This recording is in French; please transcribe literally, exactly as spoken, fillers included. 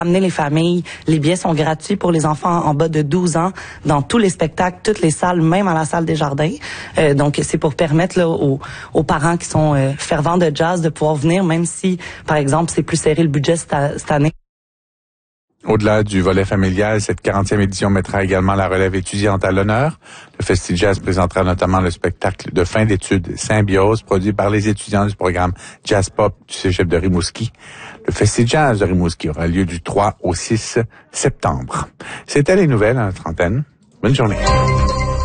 Amener les familles, les billets sont gratuits pour les enfants en bas de douze ans dans tous les spectacles, toutes les salles, même à la salle des Jardins. Euh, donc c'est pour permettre là, aux, aux parents qui sont euh, fervents de jazz de pouvoir venir, même si, par exemple, c'est plus serré le budget cette, cette année. Au-delà du volet familial, cette quarantième édition mettra également la relève étudiante à l'honneur. Le Festi-Jazz présentera notamment le spectacle de fin d'études Symbiose, produit par les étudiants du programme Jazz Pop du Cégep de Rimouski. Le Festi-Jazz de Rimouski aura lieu du trois au six septembre. C'était les nouvelles à la trentaine. Bonne journée.